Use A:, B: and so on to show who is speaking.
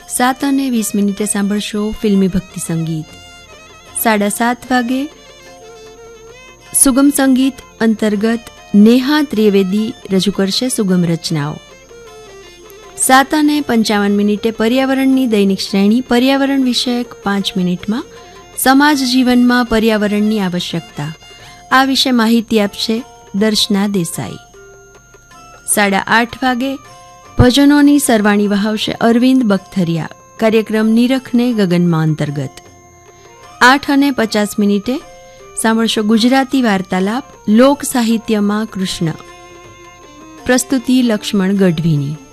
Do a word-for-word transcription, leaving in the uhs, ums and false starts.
A: સાત અને વીસ મિનિટે સાંભળશો ફિલ્મી ભક્તિ સંગીત. સાડા સાત વાગે સુગમ સંગીત અંતર્ગત નેહા ત્રિવેદી રજૂ કરશે સુગમ રચનાઓ. સાત અને પંચાવન મિનિટે પર્યાવરણની દૈનિક શ્રેણી પર્યાવરણ વિષયક પાંચ મિનિટમાં સમાજ જીવનમાં પર્યાવરણની આવશ્યકતા આ વિશે માહિતી આપશે દર્શના દેસાઈ. સાડા આઠ વાગે ભજનોની સરવાણી વહાવશે અરવિંદ બખતરિયા. કાર્યક્રમ નિરખને ગગનમાં અંતર્ગત. આઠ અને પચાસ મિનિટે સાંભળશો ગુજરાતી વાર્તાલાપ લોક સાહિત્યમાં કૃષ્ણ. પ્રસ્તુતિ લક્ષ્મણ ગઢવીની.